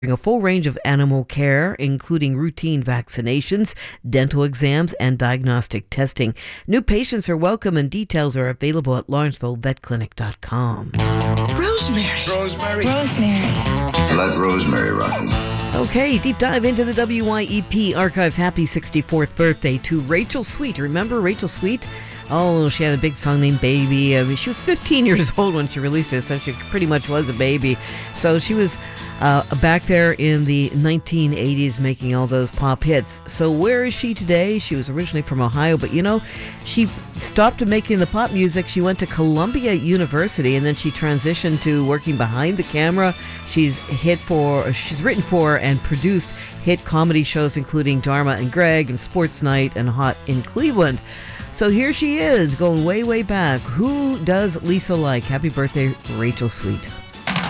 A full range of animal care, including routine vaccinations, dental exams, and diagnostic testing. New patients are welcome and details are available at LawrencevilleVetClinic.com. Rosemary. Let Rosemary rock. Okay, deep dive into the WYEP archives. Happy 64th birthday to Rachel Sweet. Remember Rachel Sweet? Oh, she had a big song named Baby. I mean, she was 15 years old when she released it, so she pretty much was a baby. So she was back there in the 1980s making all those pop hits. So where is she today? She was originally from Ohio, but she stopped making the pop music. She went to Columbia University, and then she transitioned to working behind the camera. She's written for and produced hit comedy shows including Dharma and Greg and Sports Night and Hot in Cleveland. So here she is, going way, way back. Who does Lisa like? Happy birthday, Rachel Sweet.